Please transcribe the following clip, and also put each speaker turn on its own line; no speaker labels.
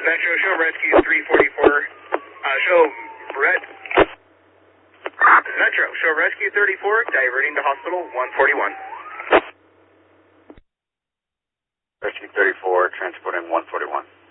Metro, show rescue 344. Show red. Metro, show rescue 34, diverting to hospital 141.
Rescue 34, transporting 141.